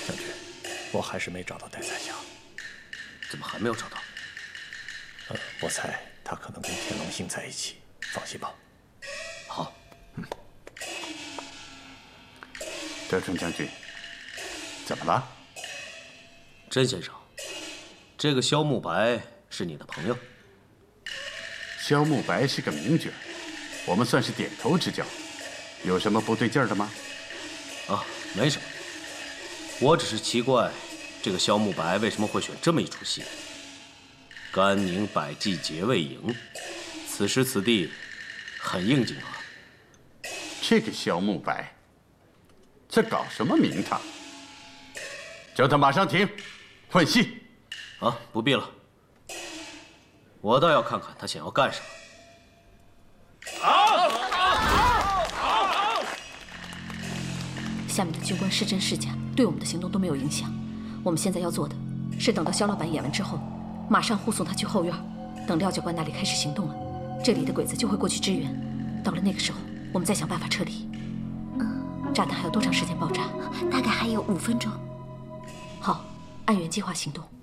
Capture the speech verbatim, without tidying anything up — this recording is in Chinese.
将军，我还是没找到戴彩霞。 怎么还没有找到？ 呃，我猜他可能跟天龙星在一起。放心吧。 好。 嗯。 德川将军，怎么了？ 甄先生，这个萧慕白是你的朋友？ 萧慕白是个名角，我们算是点头之交。有什么不对劲儿的吗？ 啊，没什么。我只是奇怪，这个萧慕白为什么会选这么一出戏？甘宁百计结魏营，此时此地，很应景啊。 这个萧慕白，在搞什么名堂？叫他马上停，换戏。 啊，不必了。我倒要看看他想要干什么。 好，好，好，好。 下面的军官是真是假，对我们的行动都没有影响。我们现在要做的是等到萧老板演完之后，马上护送他去后院，等廖教官那里开始行动了，这里的鬼子就会过去支援。到了那个时候，我们再想办法撤离。嗯，炸弹还有多长时间爆炸？ 大概还有五分钟。 好，按原计划行动。